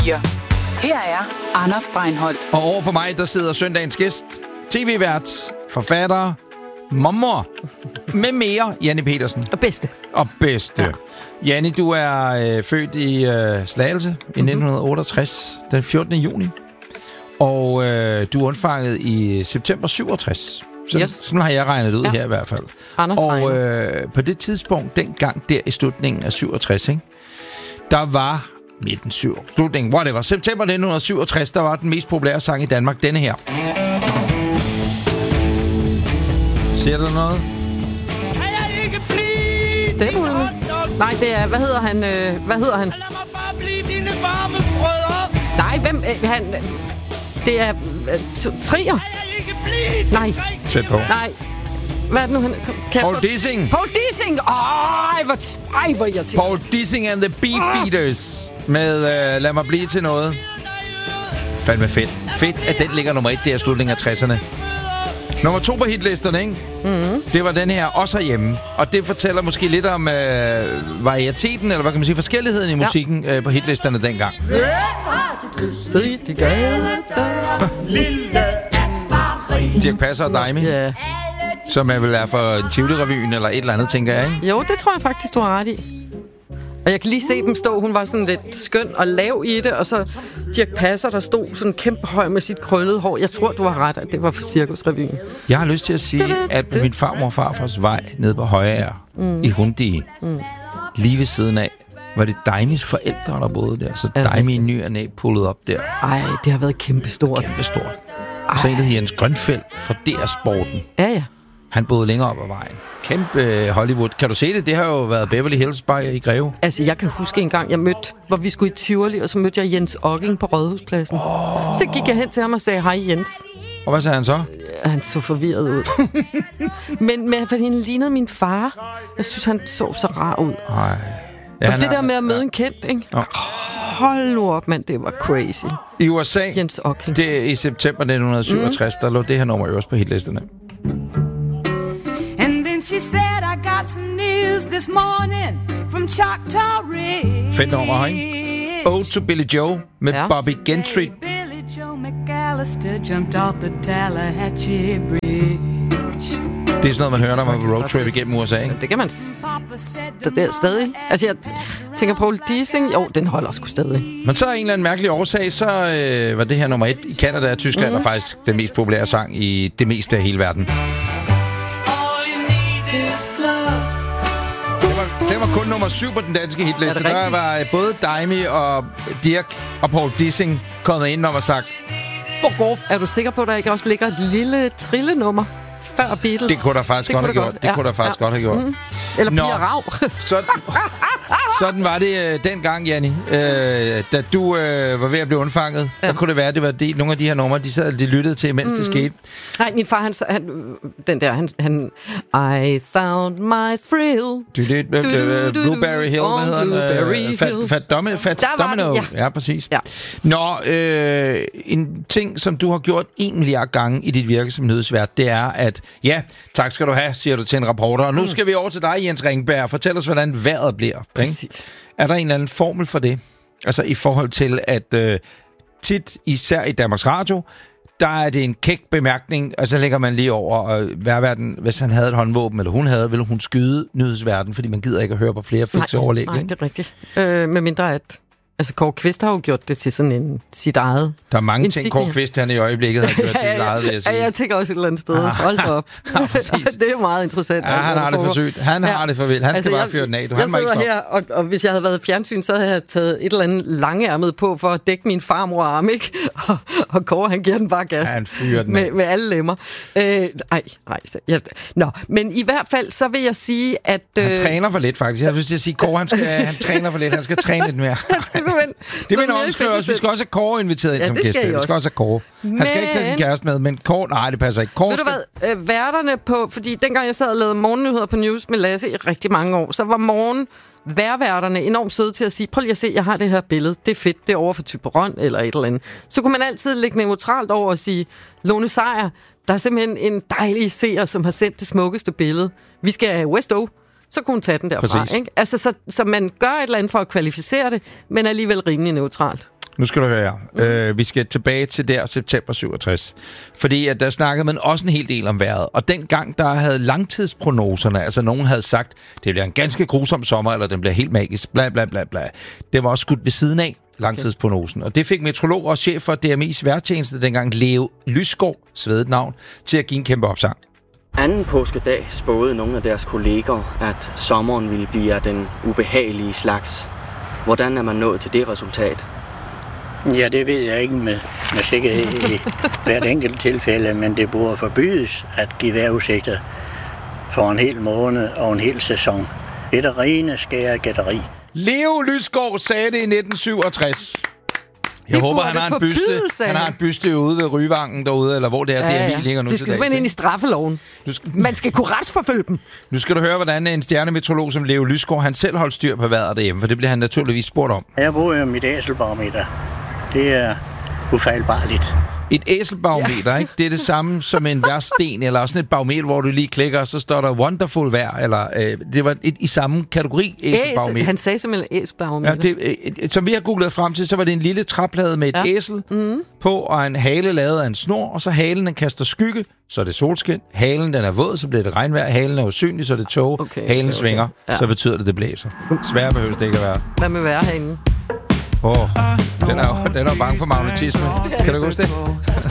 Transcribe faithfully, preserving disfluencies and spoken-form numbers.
Her er Anders Breinholt. Og over for mig, der sidder søndagens gæst, tv-vært, forfatter, mormor, med mere, Janni Pedersen. Og bedste. Og bedste. Ja. Janni, du er øh, født i øh, Slagelse i mm-hmm. nitten otteogtres, den fjortende juni. Og øh, du er undfanget i september syvogtres. Sådan, yes. sådan har jeg regnet ud ja. her i hvert fald. Anders og øh, på det tidspunkt, dengang der i slutningen af syvogtres, ikke, der var nitten syv, slutningen, whatever, september nitten syvogtres, der var den mest populære sang i Danmark, denne her. Ser du noget? Stemmen? Nej, det er, hvad hedder han, øh, hvad hedder han? Nej, hvem, øh, han, det er, øh, Trier? Nej. Tæt på. Nej. Hvad er det nu, han... Paul Dissing. Paul Dissing! Ej, hvor, ej, hvor irriterende. Paul Dissing and the Beefeaters med uh, Lad mig blive til noget. Fandme fedt. Fedt, at den ligger nummer et der i slutningen af tresserne. Nummer to på hitlisterne, ikke? Mm-hmm. Det var den her også herhjemme. Og det fortæller måske lidt om uh, varieteten, eller hvad kan man sige, forskelligheden i musikken ja. uh, på hitlisterne dengang. Se, det gør lille Anne-Marie. Dirch Passer og Daimi. Ja. Yeah. Som er vel er for Tivoli-revyen eller et eller andet, tænker jeg, ikke? Jo, det tror jeg faktisk, du har ret i. Og jeg kan lige se dem stå. Hun var sådan lidt skøn og lav i det. Og så Dirch Passer, der stod sådan kæmpe høj med sit krøllede hår. Jeg tror, du har ret, at det var for Cirkusrevyen. Jeg har lyst til at sige, at på min farmor og farfars vej nede på Højager mm. i Hundige, mm. lige ved siden af, var det Daimis forældre, der boede der. Så Daimi i ny og næ pullede op der. Ej, det har været kæmpestort. Kæmpestort. Og så en, der hedder Jens Grønfeldt fra D R-sporten. Ja, ja. Han boede længere op ad vejen. Kæmpe Hollywood. Kan du se det? Det har jo været Beverly Hills bare i Greve. Altså, jeg kan huske en gang, jeg mødte, hvor vi skulle i Tivoli, og så mødte jeg Jens Okking på Rådhuspladsen. Oh. Så gik jeg hen til ham og sagde, hej Jens. Og hvad sagde han så? Han så forvirret ud. men, men fordi han lignede min far. Jeg synes, han så så rar ud. Ej. Ja, og det er, der med at møde ja. en kendt, ikke? Oh. Hold nu op, mand. Det var crazy. I U S A, Jens Okking. Det i september nitten syvogtres, mm. der lå det her nummer øverst på hitlisterne. She said I got some news this morning from Choctaw Ridge. Fedt nummer, ikke? Ode to Billy Joe med ja. Bobby Gentry. Billy Joe McAllister jumped off the Tallahatchie Bridge. Det er sådan noget, man hører, når man er på roadtrip igennem U S A, ikke? Det kan man s- st- stadig. Altså, jeg tænker, Paul Dissing, jo, den holder sgu stadig. Men så af en eller anden mærkelig årsag, så øh, var det her nummer et i Canada og Tyskland, mm-hmm. og faktisk den mest populære sang i det meste af hele verden. Det var kun nummer syv på den danske hitliste. Der var både Daimi og Dirch og Paul Dissing kommet ind og sagt, fuck off. Er du sikker på, at der ikke også ligger et lille trillenummer før Beatles? Det kunne der faktisk det godt have gjort. Det ja. kunne der faktisk ja. godt have gjort. Mm. Eller Pia Rav. sådan, sådan var det øh, dengang, Janni. Øh, da du øh, var ved at blive undfanget, ja. der kunne det være, at det var de, nogle af de her numre, de sad de lyttede til, mens mm. det skete. Nej, min far, han, han den der, han, han I found my thrill. Du, det, du, du, du, Blueberry Hill, hvad hedder Blueberry den? Fat, fat, domme, fat Domino. Ja. ja, præcis. Ja. Nå, øh, en ting, som du har gjort en milliard gange i dit virke som nyhedsvært, det er, at ja, tak skal du have, siger du til en reporter. Og nu mm. skal vi over til dig, Jens Ringberg. Fortæl os, hvordan vejret bliver. Præcis. Er der en eller anden formel for det? Altså i forhold til, at øh, tit, især i Danmarks Radio, der er det en kæk bemærkning, og så lægger man lige over, og værverden, hvis han havde et håndvåben, eller hun havde, ville hun skyde nyhedsverden, fordi man gider ikke at høre på flere fikse overlæg. Nej, det er rigtigt. Øh, med mindre at... Altså, Kåre Kvist har jo gjort det til sådan en sit eget... Der er mange ting, Kåre Kvist han i øjeblikket har gjort til sit eget, vil jeg sige. Ja, jeg tænker også et eller andet sted. Hold da op. Ja, det er meget interessant. Ja, han har det for sygt. Han har ja. det for vildt. Han altså, skal bare fyre den af. Du, jeg sidder her, og, og hvis jeg havde været fjernsyn, så havde jeg taget et eller andet langærmet på for at dække min farmor-arm, ikke? Og, og Kåre, han giver den bare gas. Ja, han fyrer den med, med alle lemmer. Øh, ej, ej. Ja. Nå, men i hvert fald, så vil jeg sige, at... Øh, han træner for lidt, faktisk. Jeg har lyst til at sige, Kåre, han, skal, han træner for lidt. Han skal træne lidt mere. Han skal simpelthen... Det mener omskriver også. Vi skal også have Kåre inviteret ind ja, som gæst. Vi skal også have Kåre. Han men... skal ikke tage sin kæreste med, men Kåre... Nej, det passer ikke. Kåre ved skal... du hvad? Øh, værterne på... Fordi dengang jeg sad og lavede morgennyheder på News med Lasse i rigtig mange år, så var morgen... værværterne enormt søde til at sige, prøv lige at se, jeg har det her billede. Det er fedt, det er over for Thyborøn eller et eller andet. Så kunne man altid lægge neutralt over og sige, Lone Sejer, der er simpelthen en dejlig seer, som har sendt det smukkeste billede. Vi skal have West O. Så kunne hun tage den derfra. Ikke? Altså, så, så man gør et eller andet for at kvalificere det, men alligevel rimelig neutralt. Nu skal du høre her. Mm. Øh, vi skal tilbage til der september syvogtres. Fordi at der snakkede man også en hel del om vejret. Og dengang, der havde langtidsprognoserne, altså nogen havde sagt, det bliver en ganske grusom sommer, eller den bliver helt magisk, bla bla bla bla. Det var også skudt ved siden af, langtidsprognosen. Og det fik meteorolog og chef for D M I's vejrtjeneste dengang, Leo Lysgaard, svedet navn, til at give en kæmpe opsang. Anden påskedag spåede nogle af deres kolleger, at sommeren ville blive af den ubehagelige slags. Hvordan er man nået til det resultat? Ja, det ved jeg ikke med, med sikkerhed i hvert enkelt tilfælde, men det burde forbydes at give vejrudsigter for en hel måned og en hel sæson. Det er rene skære gætteri. Leo Lysgaard sagde det i nitten syvogtres. Jeg det håber, han har en byste. Han har en byste ude ved Ryvangen derude, eller hvor det er, ja, ja. D M I ligger nu. Det skal simpelthen ind i straffeloven. Skal... Man skal kunne retsforfølge dem. Nu skal du høre, hvordan en stjernemeteorolog som Leo Lysgaard, han selv holdt styr på vejret derhjemme, for det bliver han naturligvis spurgt om. Jeg bruger jo mit æselbarometer. Det er ufejlbarligt. Et æselbarometer, ja. Ikke? Det er det samme som en værsten, eller sådan et barometer, hvor du lige klikker, og så står der wonderful vejr, eller øh, det var et, i samme kategori æselbarometer. Æsel, han sagde simpelthen æselbarometer. Ja, det, øh, som vi har googlet frem til, så var det en lille træplade med et ja. æsel mm-hmm. på, og en hale lavet af en snor, og så halen, den kaster skygge, så er det solskin. Halen, den er våd, så bliver det regnvejr. Halen er usynlig, så er det tåge. Okay, halen okay, svinger, okay. Ja. Så betyder det, det blæser. Sværere behøves det ikke at være. Hvad med vejrhanen? Åh, oh, den er jo den er bange for magnetisme. Kan du huske det?